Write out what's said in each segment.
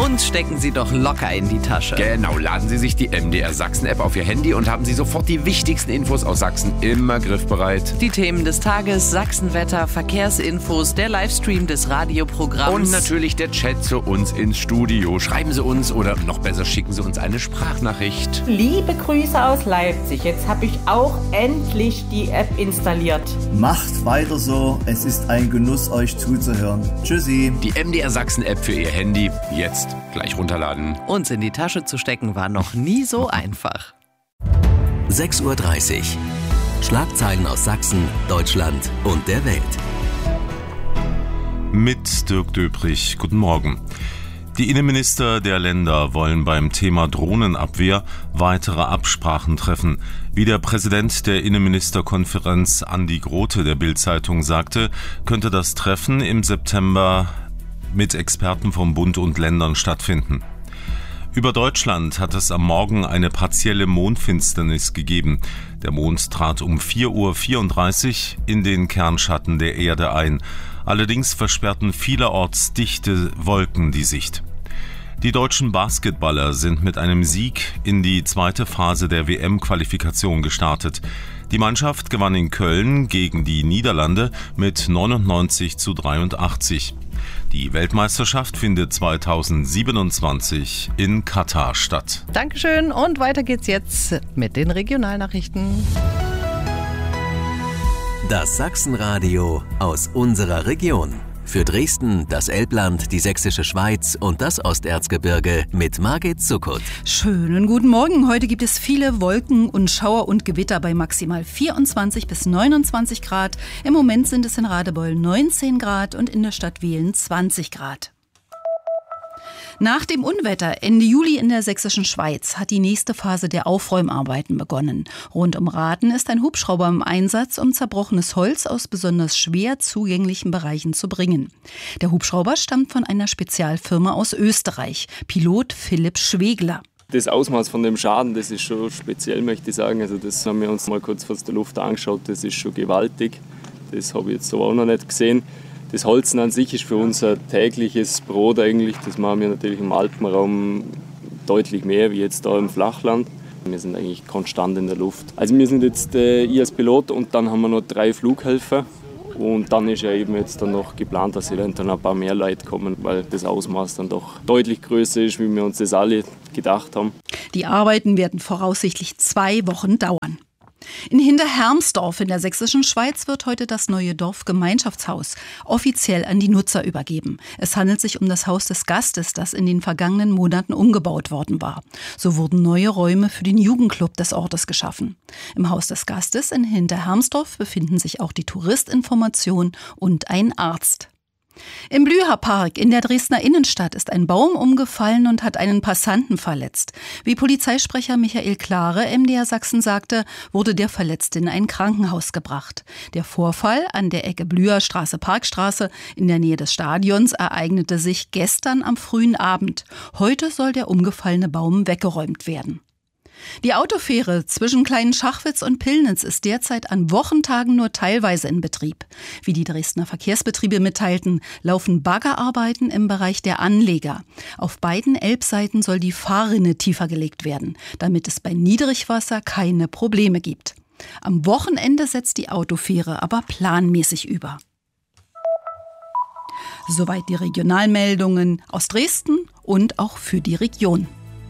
Uns stecken Sie doch locker in die Tasche. Genau, laden Sie sich die MDR Sachsen-App auf Ihr Handy und haben Sie sofort die wichtigsten Infos aus Sachsen immer griffbereit. Die Themen des Tages, Sachsenwetter, Verkehrsinfos, der Livestream des Radioprogramms. Und natürlich der Chat zu uns ins Studio. Schreiben Sie uns oder noch besser schicken Sie uns eine Sprachnachricht. Liebe Grüße aus Leipzig. Jetzt habe ich auch endlich die App installiert. Macht weiter so. Es ist ein Genuss, euch zuzuhören. Tschüssi. Die MDR Sachsen-App für Ihr Handy. Jetzt gleich runterladen. Uns in die Tasche zu stecken war noch nie so einfach. 6:30 Uhr. Schlagzeilen aus Sachsen, Deutschland und der Welt. Mit Dirk Döbrich. Guten Morgen. Die Innenminister der Länder wollen beim Thema Drohnenabwehr weitere Absprachen treffen. Wie der Präsident der Innenministerkonferenz Andi Grote der Bild-Zeitung sagte, könnte das Treffen im September mit Experten vom Bund und Ländern stattfinden. Über Deutschland hat es am Morgen eine partielle Mondfinsternis gegeben. Der Mond trat um 4:34 Uhr in den Kernschatten der Erde ein. Allerdings versperrten vielerorts dichte Wolken die Sicht. Die deutschen Basketballer sind mit einem Sieg in die zweite Phase der WM-Qualifikation gestartet. Die Mannschaft gewann in Köln gegen die Niederlande mit 99:83. Die Weltmeisterschaft findet 2027 in Katar statt. Dankeschön und weiter geht's jetzt mit den Regionalnachrichten. Das Sachsenradio aus unserer Region. Für Dresden, das Elbland, die Sächsische Schweiz und das Osterzgebirge mit Margit Zuckert. Schönen guten Morgen. Heute gibt es viele Wolken und Schauer und Gewitter bei maximal 24 bis 29 Grad. Im Moment sind es in Radebeul 19 Grad und in der Stadt Wehlen 20 Grad. Nach dem Unwetter Ende Juli in der Sächsischen Schweiz hat die nächste Phase der Aufräumarbeiten begonnen. Rund um Rathen ist ein Hubschrauber im Einsatz, um zerbrochenes Holz aus besonders schwer zugänglichen Bereichen zu bringen. Der Hubschrauber stammt von einer Spezialfirma aus Österreich, Pilot Philipp Schwegler. Das Ausmaß von dem Schaden, das ist schon speziell, möchte ich sagen. Also das haben wir uns mal kurz aus der Luft angeschaut, das ist schon gewaltig. Das habe ich jetzt so auch noch nicht gesehen. Das Holzen an sich ist für uns ein tägliches Brot eigentlich. Das machen wir natürlich im Alpenraum deutlich mehr wie jetzt da im Flachland. Wir sind eigentlich konstant in der Luft. Also wir sind jetzt ich als Pilot und dann haben wir noch 3 Flughelfer. Und dann ist ja eben jetzt dann noch geplant, dass eventuell ein paar mehr Leute kommen, weil das Ausmaß dann doch deutlich größer ist, wie wir uns das alle gedacht haben. Die Arbeiten werden voraussichtlich 2 Wochen dauern. In Hinterhermsdorf in der Sächsischen Schweiz wird heute das neue Dorfgemeinschaftshaus offiziell an die Nutzer übergeben. Es handelt sich um das Haus des Gastes, das in den vergangenen Monaten umgebaut worden war. So wurden neue Räume für den Jugendclub des Ortes geschaffen. Im Haus des Gastes in Hinterhermsdorf befinden sich auch die Touristinformation und ein Arzt. Im Blüherpark in der Dresdner Innenstadt ist ein Baum umgefallen und hat einen Passanten verletzt. Wie Polizeisprecher Michael Klare MDR Sachsen sagte, wurde der Verletzte in ein Krankenhaus gebracht. Der Vorfall an der Ecke Blüherstraße-Parkstraße in der Nähe des Stadions ereignete sich gestern am frühen Abend. Heute soll der umgefallene Baum weggeräumt werden. Die Autofähre zwischen Kleinen-Schachwitz und Pillnitz ist derzeit an Wochentagen nur teilweise in Betrieb. Wie die Dresdner Verkehrsbetriebe mitteilten, laufen Baggerarbeiten im Bereich der Anleger. Auf beiden Elbseiten soll die Fahrrinne tiefer gelegt werden, damit es bei Niedrigwasser keine Probleme gibt. Am Wochenende setzt die Autofähre aber planmäßig über. Soweit die Regionalmeldungen aus Dresden und auch für die Region.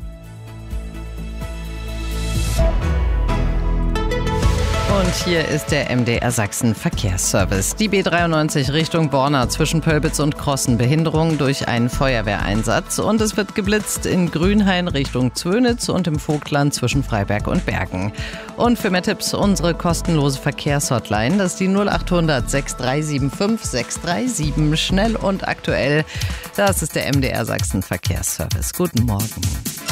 Und hier ist der MDR Sachsen Verkehrsservice. Die B93 Richtung Borna zwischen Pölbitz und Krossen. Behinderung durch einen Feuerwehreinsatz. Und es wird geblitzt in Grünhain Richtung Zwönitz und im Vogtland zwischen Freiberg und Bergen. Und für mehr Tipps unsere kostenlose Verkehrshotline. Das ist die 0800 6375 637. Schnell und aktuell. Das ist der MDR Sachsen Verkehrsservice. Guten Morgen.